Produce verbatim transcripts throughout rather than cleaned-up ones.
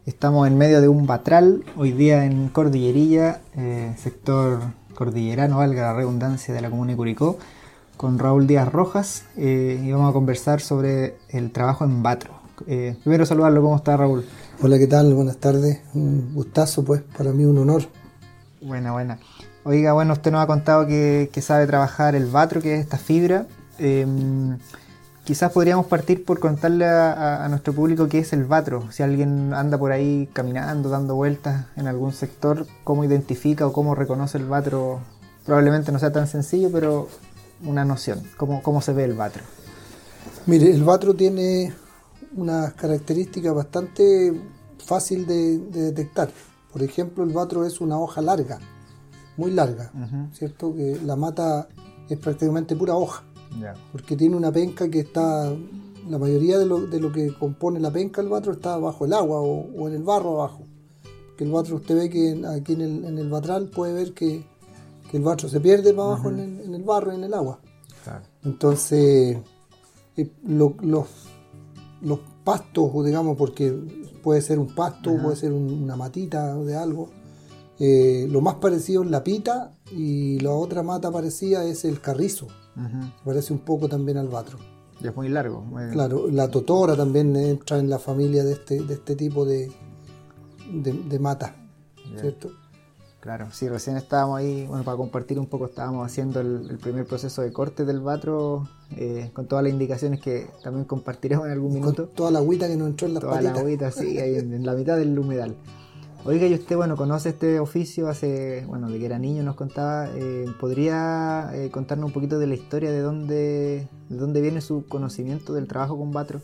Estamos en medio de un batral, hoy día en Cordillerilla, eh, sector cordillerano, valga la redundancia, de la comuna de Curicó, con Raúl Díaz Rojas, eh, y vamos a conversar sobre el trabajo en Batro. Eh, primero saludarlo, ¿cómo está Raúl? Hola, ¿qué tal? Buenas tardes, un gustazo, pues, para mí un honor. Buena, buena. Oiga, bueno, usted nos ha contado que, que sabe trabajar el Batro, que es esta fibra. Eh, Quizás podríamos partir por contarle a, a, a nuestro público qué es el Batro. Si alguien anda por ahí caminando, dando vueltas en algún sector, cómo identifica o cómo reconoce el Batro. Probablemente no sea tan sencillo, pero una noción. ¿Cómo, cómo se ve el Batro? Mire, el Batro tiene unas características bastante fácil de, de detectar. Por ejemplo, el Batro es una hoja larga, muy larga, uh-huh. ¿Cierto? Que la mata es prácticamente pura hoja. Yeah. Porque tiene una penca que está, la mayoría de lo, de lo que compone la penca del Batro está bajo el agua o, o en el barro abajo. Porque el Batro, usted ve que aquí en el, en el batral puede ver que, que el Batro se pierde para abajo, uh-huh. en, el, en el barro y en el agua. Claro. Entonces, eh, lo, los, los pastos, digamos, porque puede ser un pasto, uh-huh. puede ser un, una matita de algo. Eh, lo más parecido es la pita y la otra mata parecida es el carrizo. Uh-huh. Parece un poco también al Batro. Y es muy largo. Muy... Claro, la totora también entra en la familia de este, de este tipo de, de, de mata, yeah. ¿Cierto? Claro, sí, recién estábamos ahí, bueno, para compartir un poco, estábamos haciendo el, el primer proceso de corte del Batro, eh, con todas las indicaciones que también compartiremos en algún minuto. Con toda la agüita que nos entró en las toda patitas. Toda la agüita, sí, ahí en, en la mitad del humedal. Oiga, y usted, bueno, conoce este oficio hace, bueno, de que era niño nos contaba, eh, ¿podría eh, contarnos un poquito de la historia de dónde, de dónde viene su conocimiento del trabajo con Batro?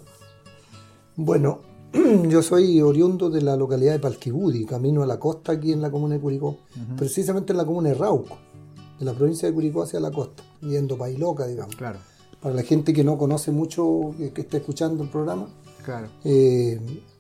Bueno, yo soy oriundo de la localidad de Palquibudi, camino a la costa aquí en la comuna de Curicó, uh-huh. Precisamente en la comuna de Rauco, de la provincia de Curicó hacia la costa, yendo Pailoca, digamos. Claro. Para la gente que no conoce mucho, que, que esté escuchando el programa. Claro. Eh,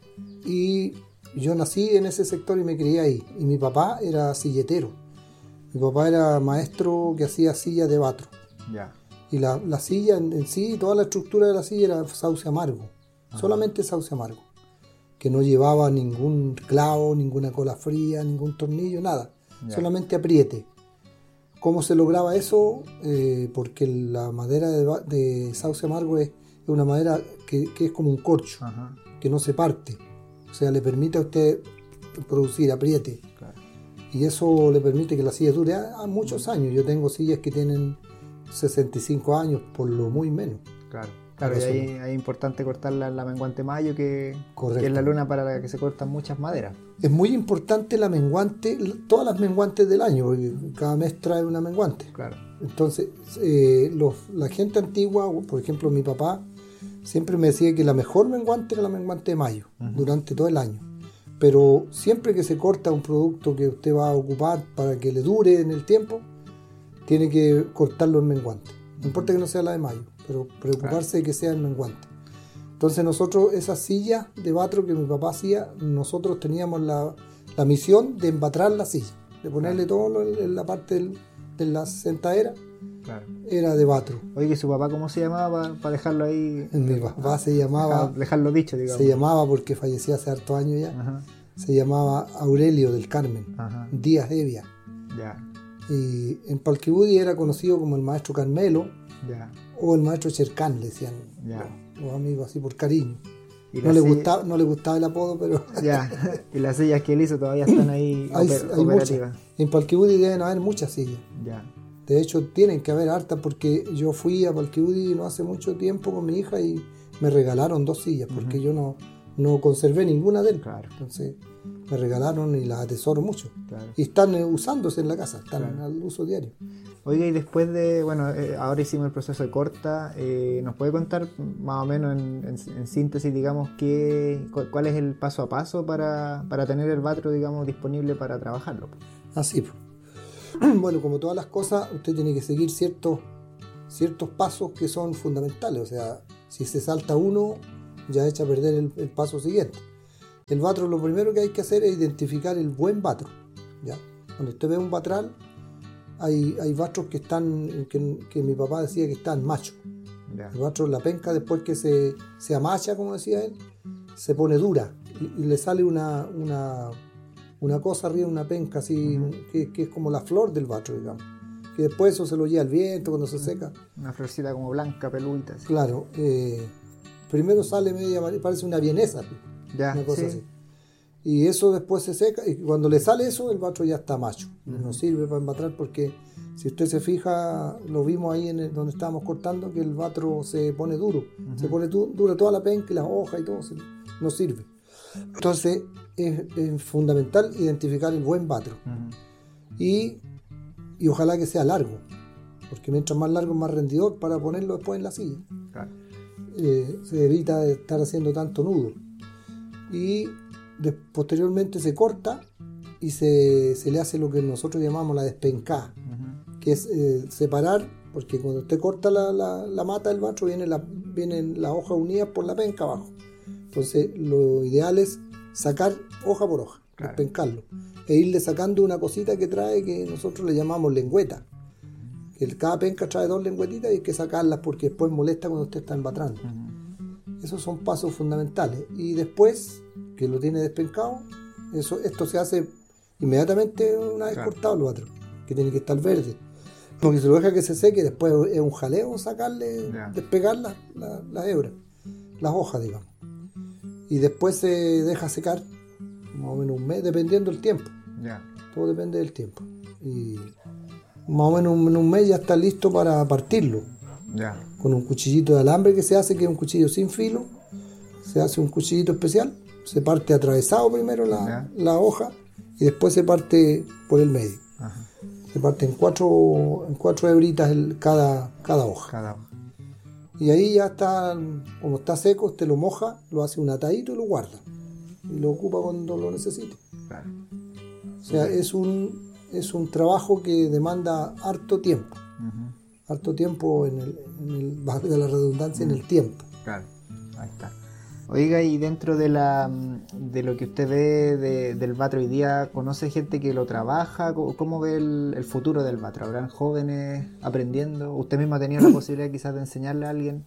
y... Yo nací en ese sector y me crié ahí. Y mi papá era silletero. Mi papá era maestro que hacía sillas de Batro. Yeah. Y la, la silla en, en sí, toda la estructura de la silla era sauce amargo. Uh-huh. Solamente sauce amargo. Que no llevaba ningún clavo, ninguna cola fría, ningún tornillo, nada. Yeah. Solamente apriete. ¿Cómo se lograba eso? Eh, porque la madera de, de sauce amargo es una madera que, que es como un corcho, uh-huh. que no se parte. O sea, le permite a usted producir apriete. Claro. Y eso le permite que la silla dure a, a muchos años. Yo tengo sillas que tienen sesenta y cinco años, por lo muy menos. Claro, claro, y ahí es importante cortar la, la menguante mayo, que, que es la luna para la que se cortan muchas maderas. Es muy importante la menguante, todas las menguantes del año, porque cada mes trae una menguante. Claro. Entonces, eh, los, la gente antigua, por ejemplo mi papá, siempre me decía que la mejor menguante era la menguante de mayo, uh-huh. durante todo el año. Pero siempre que se corta un producto que usted va a ocupar para que le dure en el tiempo, tiene que cortarlo en menguante. No importa que no sea la de mayo, pero preocuparse claro. de que sea en menguante. Entonces nosotros, esas sillas de Batro que mi papá hacía, nosotros teníamos la, la misión de embatrar la silla, de ponerle claro. todo en, en la parte del, de la sentadera. Claro. Era de Batro. Oye, ¿y su papá cómo se llamaba para pa dejarlo ahí? Mi papá se llamaba... Dejar, dejarlo dicho, digamos. Se llamaba, porque falleció hace hartos años ya, ajá. Se llamaba Aurelio del Carmen, ajá. Díaz Evia. Ya. Y en Palquibudi era conocido como el maestro Carmelo, ya. O el maestro Chercán, le decían ya. los, los amigos, así por cariño. No silla... le, gustaba, no le gustaba el apodo, pero... Ya, y las sillas que él hizo todavía están ahí hay, oper, hay operativas. Muchas. En Palquibudi deben haber muchas sillas. Ya. De hecho, tienen que haber hartas, porque yo fui a Palquibudi no hace mucho tiempo con mi hija y me regalaron dos sillas, porque uh-huh. yo no, no conservé ninguna de él. Claro. Entonces me regalaron y las atesoro mucho. Claro. Y están eh, usándose en la casa, están claro. al uso diario. Oiga, y después de, bueno, eh, ahora hicimos el proceso de corta, eh, ¿nos puede contar más o menos en, en, en síntesis, digamos, qué, cuál es el paso a paso para, para tener el Batro, digamos, disponible para trabajarlo? Así pues. Bueno, como todas las cosas, usted tiene que seguir ciertos, ciertos pasos que son fundamentales. O sea, si se salta uno, ya echa a perder el, el paso siguiente. El Batro, lo primero que hay que hacer es identificar el buen Batro, ¿ya? Cuando usted ve un batral, hay, hay Batros que están, que, que mi papá decía que están machos. Yeah. El Batro, la penca, después que se, se amacha, como decía él, se pone dura y, y le sale una, una, una cosa arriba, una penca así, uh-huh. que, que es como la flor del vatro, digamos. Que después eso se lo lleva el viento cuando se seca. Una florcita como blanca, peludita. Así. Claro. Eh, primero sale media, parece una vienesa, ya, una cosa sí. así. Y eso después se seca, y cuando le sale eso, el vatro ya está macho. Uh-huh. No sirve para embatrar porque, si usted se fija, lo vimos ahí en el, donde estábamos cortando, que el vatro se pone duro. Uh-huh. Se pone tu, duro toda la penca y las hojas y todo, se, no sirve. Entonces, es, es fundamental identificar el buen vatro. Uh-huh. Y, y ojalá que sea largo, porque mientras más largo, más rendidor para ponerlo después en la silla. Claro. Eh, se evita estar haciendo tanto nudo. Y de, posteriormente se corta y se, se le hace lo que nosotros llamamos la despencada, uh-huh. que es eh, separar, porque cuando usted corta la, la, la mata del vatro viene la, vienen las hojas unidas por la penca abajo. Entonces lo ideal es sacar hoja por hoja, claro. despencarlo, e irle sacando una cosita que trae, que nosotros le llamamos lengüeta, que cada penca trae dos lengüetitas y hay que sacarlas porque después molesta cuando usted está embatrando. Uh-huh. Esos son pasos fundamentales. Y después que lo tiene despencado, eso, esto se hace inmediatamente una vez claro. cortado el vatro, que tiene que estar verde, porque si lo deja que se seque, después es un jaleo sacarle, yeah. despegar las la, la hebras, las hojas, digamos, y después se deja secar más o menos un mes, dependiendo del tiempo, yeah. todo depende del tiempo, y más o menos en un mes ya está listo para partirlo, yeah. con un cuchillito de alambre que se hace, que es un cuchillo sin filo, se hace un cuchillito especial. Se parte atravesado primero la, la hoja y después se parte por el medio. Ajá. Se parte en cuatro, en cuatro hebritas el, cada, cada hoja. Cada hoja. Y ahí ya está, como está seco, usted lo moja, lo hace un atadito y lo guarda. Y lo ocupa cuando lo necesite. Claro. O sea, es un, es un trabajo que demanda harto tiempo. Uh-huh. Harto tiempo, en el, en el, valga la redundancia, uh-huh. en el tiempo. Claro, ahí está. Oiga, y dentro de la de lo que usted ve de, del vatro hoy día, ¿conoce gente que lo trabaja? ¿Cómo ve el, el futuro del vatro? ¿Habrán jóvenes aprendiendo? ¿Usted mismo ha tenido la posibilidad quizás de enseñarle a alguien?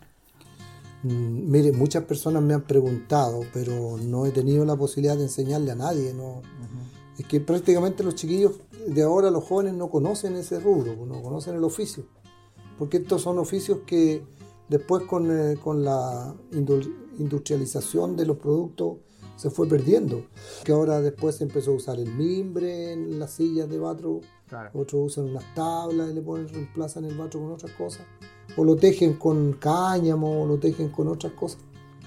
Mm, mire, muchas personas me han preguntado, pero no he tenido la posibilidad de enseñarle a nadie, ¿no? Uh-huh. Es que prácticamente los chiquillos de ahora, los jóvenes, no conocen ese rubro, no conocen el oficio, porque estos son oficios que después con, eh, con la industrialización de los productos se fue perdiendo, que ahora después se empezó a usar el mimbre en las sillas de vatro, claro. otros usan unas tablas y le ponen, reemplazan el vatro con otras cosas, o lo tejen con cáñamo, o lo tejen con otras cosas,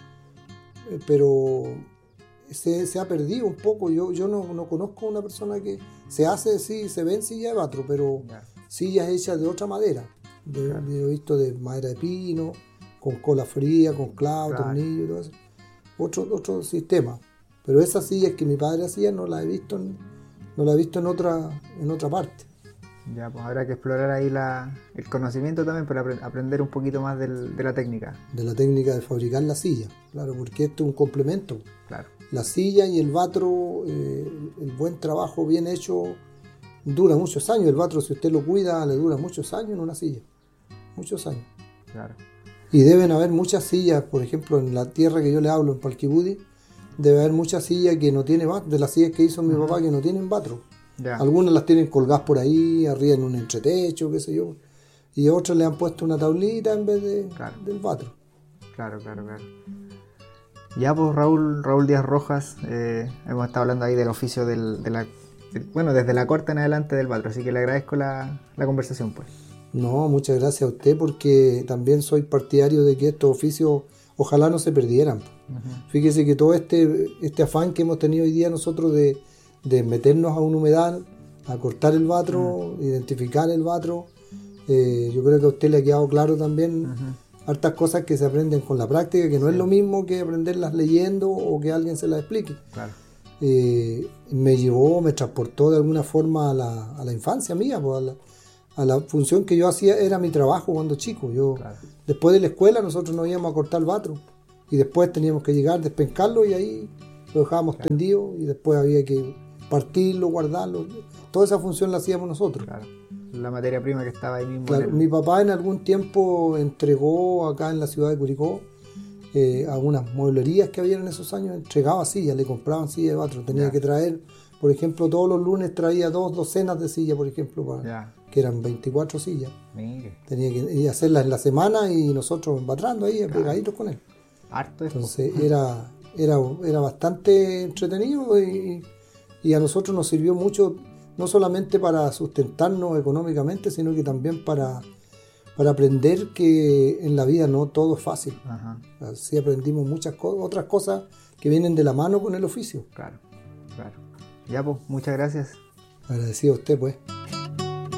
eh, pero se, se ha perdido un poco. Yo, yo no, no conozco una persona que se hace, sí, se ven sillas de vatro, pero yeah. sillas hechas de otra madera. De, claro. de, he visto de madera de pino, con cola fría, con clavos, claro. tornillos y todo eso. Otro, otro sistema. Pero esas sillas que mi padre hacía no las he visto en, no las he visto en otra, en otra parte. Ya, pues habrá que explorar ahí la, el conocimiento también para apre- aprender un poquito más del, de la técnica. De la técnica de fabricar la silla, claro, porque esto es un complemento. Claro. La silla y el vatro, eh, el buen trabajo bien hecho, dura muchos años. El vatro, si usted lo cuida, le dura muchos años en una silla. Muchos años. Claro. Y deben haber muchas sillas, por ejemplo, en la tierra que yo le hablo, en Palquibudi, debe haber muchas sillas que no tienen vatro, de las sillas que hizo mi uh-huh. papá, que no tienen vatro. Yeah. Algunas las tienen colgadas por ahí, arriba en un entretecho, qué sé yo. Y otras le han puesto una tablita en vez de, claro. del vatro. Claro, claro, claro. Ya pues Raúl, Raúl Díaz Rojas, eh, hemos estado hablando ahí del oficio del, de la, de, bueno, desde la corte en adelante del vatro, así que le agradezco la, la conversación pues. No, muchas gracias a usted, porque también soy partidario de que estos oficios ojalá no se perdieran. Uh-huh. Fíjese que todo este, este afán que hemos tenido hoy día nosotros de, de meternos a un humedal, a cortar el vatro, uh-huh. identificar el vatro, eh, yo creo que a usted le ha quedado claro también uh-huh. hartas cosas que se aprenden con la práctica, que no sí. es lo mismo que aprenderlas leyendo o que alguien se las explique. Claro. Eh, me llevó, me transportó de alguna forma a la, a la infancia mía, pues a la, a la función que yo hacía, era mi trabajo cuando chico. Yo claro. Después de la escuela nosotros nos íbamos a cortar el vatro y después teníamos que llegar, despencarlo y ahí lo dejábamos claro. tendido y después había que partirlo, guardarlo. Toda esa función la hacíamos nosotros. Claro. La materia prima que estaba ahí mismo. Claro, el... Mi papá en algún tiempo entregó acá en la ciudad de Curicó eh, a unas mueblerías que había en esos años, entregaba sillas, le compraban sillas de Batro. Tenía ya. que traer, por ejemplo, todos los lunes traía dos docenas de sillas, por ejemplo, para, que eran veinticuatro sillas. Mire. Tenía que hacerlas en la semana y nosotros batrando ahí, claro. pegaditos con él. Harto Entonces era, era, era bastante entretenido y, y a nosotros nos sirvió mucho, no solamente para sustentarnos económicamente, sino que también para, para aprender que en la vida no todo es fácil. Ajá. Así aprendimos muchas co- otras cosas que vienen de la mano con el oficio. Claro, claro. Ya pues, muchas gracias. Agradecido a usted pues.